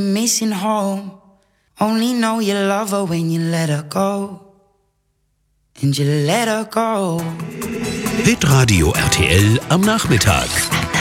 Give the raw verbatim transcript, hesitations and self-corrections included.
Missing home. Only know you love her when you let her go. And you let her go. Hitradio R T L am Nachmittag.